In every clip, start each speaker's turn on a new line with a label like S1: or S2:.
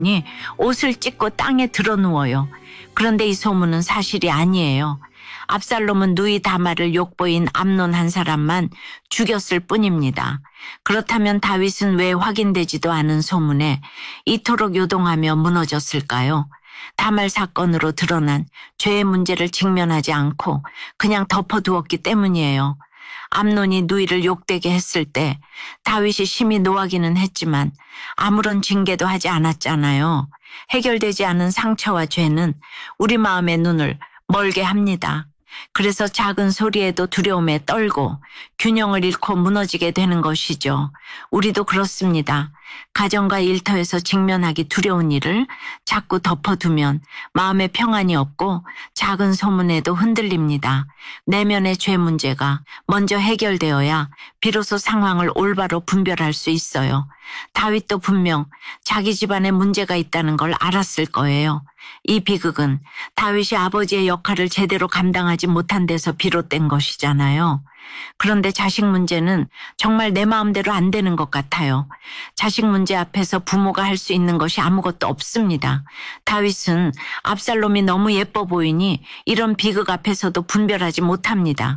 S1: 옷을 찢고 땅에 드러 누워요. 그런데 이 소문은 사실이 아니에요. 압살롬은 누이 다말을 욕보인 암논 한 사람만 죽였을 뿐입니다. 그렇다면 다윗은 왜 확인되지도 않은 소문에 이토록 요동하며 무너졌을까요? 다말 사건으로 드러난 죄의 문제를 직면하지 않고 그냥 덮어두었기 때문이에요. 암논이 누이를 욕되게 했을 때 다윗이 심히 노하기는 했지만 아무런 징계도 하지 않았잖아요. 해결되지 않은 상처와 죄는 우리 마음의 눈을 멀게 합니다. 그래서 작은 소리에도 두려움에 떨고 균형을 잃고 무너지게 되는 것이죠. 우리도 그렇습니다. 가정과 일터에서 직면하기 두려운 일을 자꾸 덮어두면 마음에 평안이 없고 작은 소문에도 흔들립니다. 내면의 죄 문제가 먼저 해결되어야 비로소 상황을 올바로 분별할 수 있어요. 다윗도 분명 자기 집안에 문제가 있다는 걸 알았을 거예요. 이 비극은 다윗이 아버지의 역할을 제대로 감당하지 못한 데서 비롯된 것이잖아요. 그런데 자식 문제는 정말 내 마음대로 안 되는 것 같아요. 자식 문제 앞에서 부모가 할 수 있는 것이 아무것도 없습니다. 다윗은 압살롬이 너무 예뻐 보이니 이런 비극 앞에서도 분별하지 못합니다.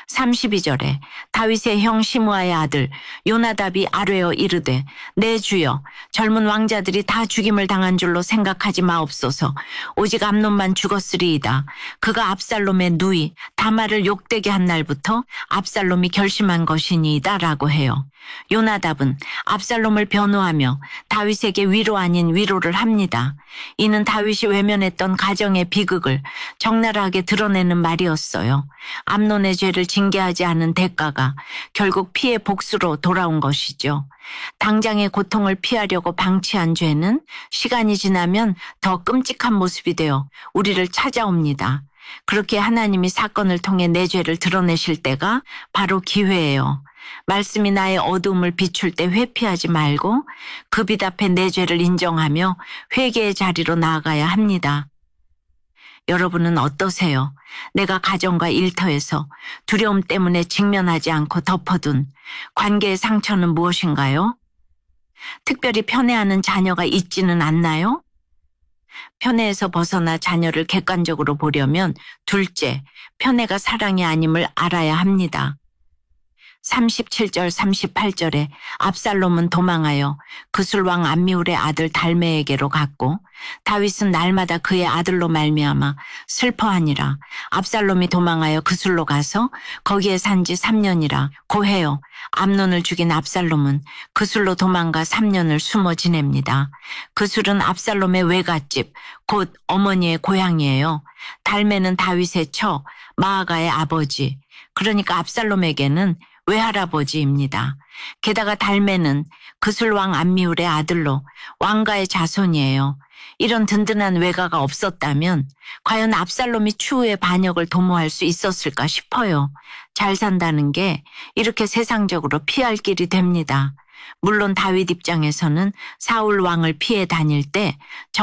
S1: 32절에 다윗의 형 시므아의 아들 요나답이 아뢰어 이르되 내 주여 젊은 왕자들이 다 죽임을 당한 줄로 생각하지 마옵소서. 오직 암논만 죽었으리이다. 그가 압살롬의 누이 다말을 욕되게 한 날부터 압살롬이 결심한 것이니이다 라고 해요. 요나답은 압살롬을 변호하며 다윗에게 위로 아닌 위로를 합니다. 이는 다윗이 외면했던 가정의 비극을 적나라하게 드러내는 말이었어요. 암논의 죄를 징계하지 않은 대가가 결국 피해 복수로 돌아온 것이죠. 당장의 고통을 피하려고 방치한 죄는 시간이 지나면 더 끔찍한 모습이 되어 우리를 찾아옵니다. 그렇게 하나님이 사건을 통해 내 죄를 드러내실 때가 바로 기회예요. 말씀이 나의 어두움을 비출 때 회피하지 말고 그 빛 앞에 내 죄를 인정하며 회개의 자리로 나아가야 합니다. 여러분은 어떠세요? 내가 가정과 일터에서 두려움 때문에 직면하지 않고 덮어둔 관계의 상처는 무엇인가요? 특별히 편애하는 자녀가 있지는 않나요? 편애에서 벗어나 자녀를 객관적으로 보려면 둘째, 편애가 사랑이 아님을 알아야 합니다. 37절 38절에 압살롬은 도망하여 그술왕 암미울의 아들 달메에게로 갔고 다윗은 날마다 그의 아들로 말미암아 슬퍼하니라. 압살롬이 도망하여 그술로 가서 거기에 산 지 3년이라 고해요. 암논을 죽인 압살롬은 그술로 도망가 3년을 숨어 지냅니다. 그술은 압살롬의 외갓집, 곧 어머니의 고향이에요. 달메는 다윗의 처, 마아가의 아버지, 그러니까 압살롬에게는 외할아버지입니다. 게다가 달메는 그술왕 암미울의 아들로 왕가의 자손이에요. 이런 든든한 외가가 없었다면 과연 압살롬이 추후의 반역을 도모할 수 있었을까 싶어요. 잘 산다는 게 이렇게 세상적으로 피할 길이 됩니다. 물론 다윗 입장에서는 사울 왕을 피해 다닐 때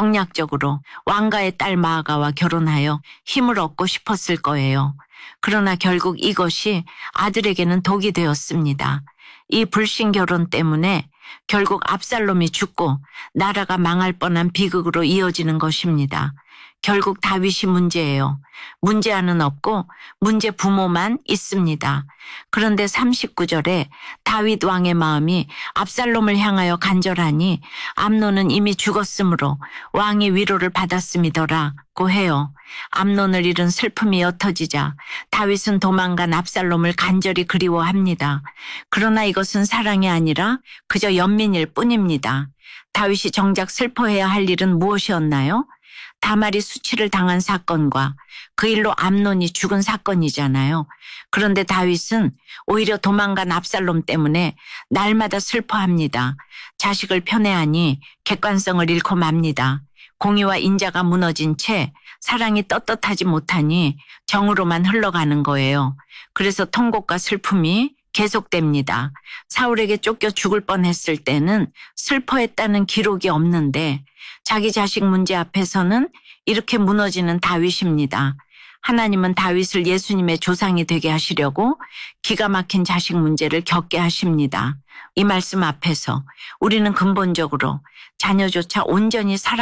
S1: 정략적으로 왕가의 딸 마아가와 결혼하여 힘을 얻고 싶었을 거예요. 그러나 결국 이것이 아들에게는 독이 되었습니다. 이 불신 결혼 때문에 결국 압살롬이 죽고 나라가 망할 뻔한 비극으로 이어지는 것입니다. 결국 다윗이 문제예요. 문제아는 없고 문제 부모만 있습니다. 그런데 39절에 다윗 왕의 마음이 압살롬을 향하여 간절하니 암논은 이미 죽었으므로 왕이 위로를 받았음이더라고 해요. 암논을 잃은 슬픔이 옅어지자 다윗은 도망간 압살롬을 간절히 그리워합니다. 그러나 이것은 사랑이 아니라 그저 연민일 뿐입니다. 다윗이 정작 슬퍼해야 할 일은 무엇이었나요? 다말이 수치를 당한 사건과 그 일로 암논이 죽은 사건이잖아요. 그런데 다윗은 오히려 도망간 압살롬 때문에 날마다 슬퍼합니다. 자식을 편애하니 객관성을 잃고 맙니다. 공의와 인자가 무너진 채 사랑이 떳떳하지 못하니 정으로만 흘러가는 거예요. 그래서 통곡과 슬픔이 계속됩니다. 사울에게 쫓겨 죽을 뻔했을 때는 슬퍼했다는 기록이 없는데 자기 자식 문제 앞에서는 이렇게 무너지는 다윗입니다. 하나님은 다윗을 예수님의 조상이 되게 하시려고 기가 막힌 자식 문제를 겪게 하십니다. 이 말씀 앞에서 우리는 근본적으로 자녀조차 온전히